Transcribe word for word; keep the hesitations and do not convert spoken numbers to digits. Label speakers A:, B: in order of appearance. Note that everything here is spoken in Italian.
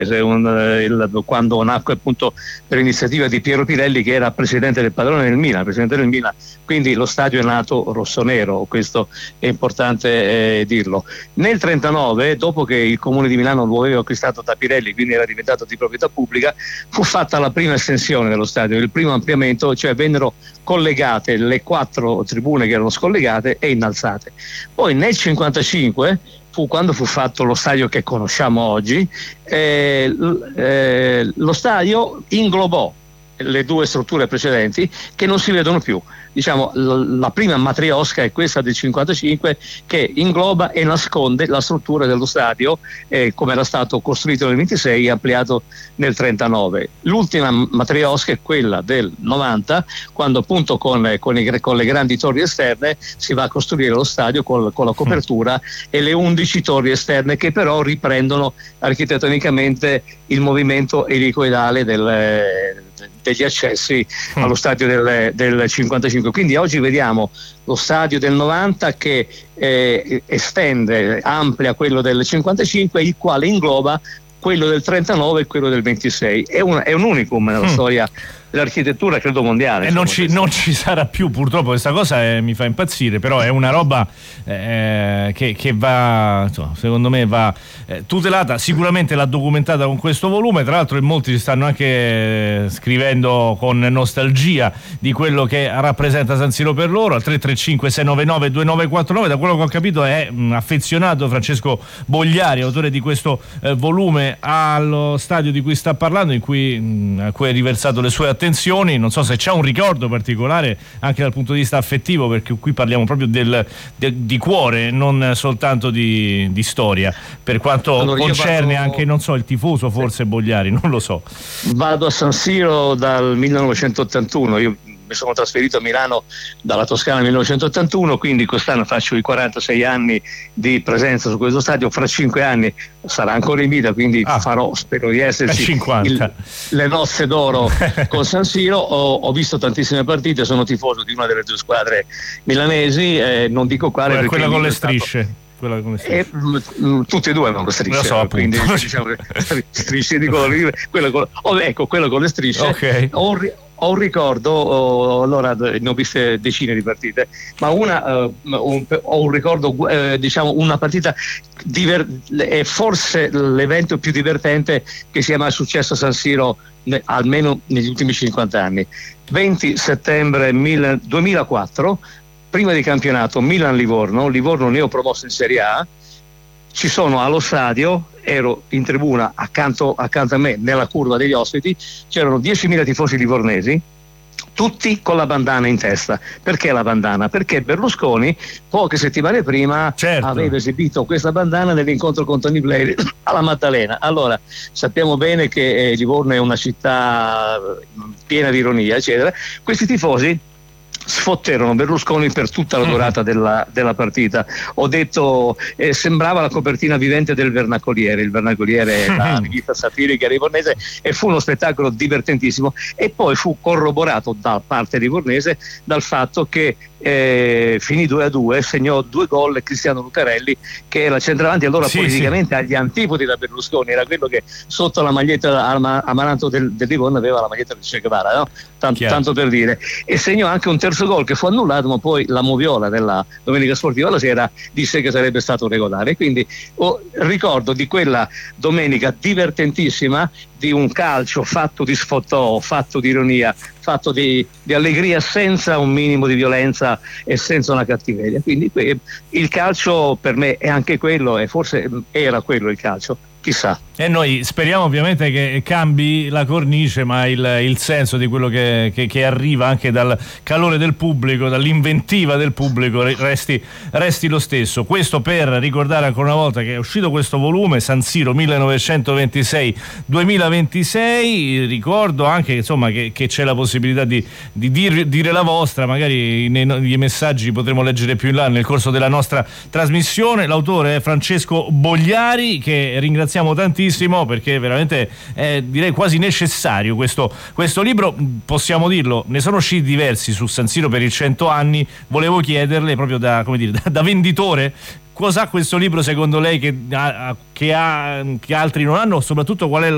A: un, il, quando nacque appunto per iniziativa di Piero Pirelli, che era presidente del padrone del Milan, presidente del Milan, quindi lo stadio è nato rossonero, questo è importante eh, dirlo. Nel trentanove, dopo che il comune di Milano lo aveva acquistato da Pirelli, quindi era diventato di proprietà pubblica, fu fatta la prima estensione dello stadio, il primo ampliamento, cioè vennero collegate le quattro tribune che erano scollegate e innalzate. Poi nel cinquantacinque fu quando fu fatto lo stadio che conosciamo oggi, eh, eh, lo stadio inglobò le due strutture precedenti che non si vedono più. Diciamo, la prima matriosca è questa del cinquantacinque, che ingloba e nasconde la struttura dello stadio eh, come era stato costruito nel ventisei e ampliato nel trentanove. L'ultima matriosca è quella del novanta, quando appunto con, con, i, con le grandi torri esterne si va a costruire lo stadio con, con la copertura mm. e le undici torri esterne, che però riprendono architettonicamente il movimento elicoidale del, degli accessi mm. allo stadio del, del cinquantacinque. Quindi oggi vediamo lo stadio del novanta che eh, estende, amplia quello del cinquantacinque, il quale ingloba quello del trentanove e quello del ventisei. È un, è un unicum nella mm. storia dell'architettura, credo mondiale.
B: E non ci, non ci sarà più, purtroppo. Questa cosa è, mi fa impazzire, però è una roba eh, che, che va, insomma, secondo me va eh, tutelata. Sicuramente l'ha documentata con questo volume, tra l'altro in molti ci stanno anche eh, scrivendo con nostalgia di quello che rappresenta San Siro per loro. Al tre tre cinque sei nove nove due nove quattro nove, da quello che ho capito è mh, affezionato Francesco Bogliari, autore di questo eh, volume, allo stadio di cui sta parlando, in cui, mh, a cui ha riversato le sue attenzioni. Non so se c'è un ricordo particolare anche dal punto di vista affettivo, perché qui parliamo proprio del, del, di cuore, non soltanto di, di storia, per quanto allora, concerne vado... anche, non so, il tifoso forse sì. Bogliari, non lo so.
A: Vado a San Siro dal millenovecentottantuno, io mi sono trasferito a Milano dalla Toscana nel millenovecentottantuno, quindi quest'anno faccio i quarantasei anni di presenza su questo stadio. Fra cinque anni sarà ancora in vita, quindi ah, farò, spero di esserci, il, le nozze d'oro con San Siro. Ho, ho visto tantissime partite, sono tifoso di una delle due squadre milanesi, eh, non dico quale,
B: quella,
A: perché
B: quella con le strisce. Quella come
A: e, mh, tutte e due avevano strisce,
B: so,
A: quindi diciamo, strisce di colore, quello con, oh, ecco, quello con le strisce.
B: Okay.
A: Ho, ho un ricordo, oh, allora ne ho viste decine di partite, ma una uh, un, ho un ricordo, uh, diciamo una partita diver- è forse l'evento più divertente che sia mai successo a San Siro, ne, almeno negli ultimi cinquanta anni. venti settembre duemilaquattro, prima di campionato, Milan-Livorno, Livorno neopromosso in Serie A. Ci sono allo stadio, ero in tribuna accanto, accanto a me, nella curva degli ospiti, c'erano diecimila tifosi livornesi, tutti con la bandana in testa. Perché la bandana? Perché Berlusconi poche settimane prima
B: certo.
A: aveva esibito questa bandana nell'incontro con Tony Blair alla Maddalena. Allora sappiamo bene che eh, Livorno è una città piena di ironia, eccetera. Questi tifosi sfotterono Berlusconi per tutta la durata della, della partita. Ho detto, eh, sembrava la copertina vivente del Vernacoliere. Il Vernacoliere è la rivista satirica livornese, e fu uno spettacolo divertentissimo, e poi fu corroborato da parte livornese dal fatto che eh, finì due a due, segnò due gol Cristiano Lucarelli, che era centravanti allora sì, politicamente sì. agli antipodi da Berlusconi, era quello che sotto la maglietta amaranto del, del Livorno aveva la maglietta di Che Guevara, no? Tanto, tanto per dire, e segnò anche un terzo gol che fu annullato, ma poi la moviola della Domenica Sportiva la sera disse che sarebbe stato regolare. Quindi oh, ricordo di quella domenica divertentissima, di un calcio fatto di sfottò, fatto di ironia, fatto di, di allegria, senza un minimo di violenza e senza una cattiveria. Quindi que- il calcio per me è anche quello, e forse era quello il calcio, chissà.
B: E noi speriamo ovviamente che cambi la cornice, ma il, il senso di quello che, che, che arriva anche dal calore del pubblico, dall'inventiva del pubblico, resti, resti lo stesso. Questo per ricordare ancora una volta che è uscito questo volume, San Siro millenovecentoventisei duemilaventisei. Ricordo anche insomma che, che c'è la possibilità di, di dir, dire la vostra, magari nei, nei messaggi potremo leggere più in là nel corso della nostra trasmissione. L'autore è Francesco Bogliari, che ringraziamo tantissimo, perché veramente è, direi, quasi necessario questo, questo libro. Possiamo dirlo, ne sono usciti diversi su San Siro per i cento anni. Volevo chiederle proprio da, come dire, da, da venditore, cos'ha questo libro secondo lei che, ha, che, ha, che altri non hanno, soprattutto qual è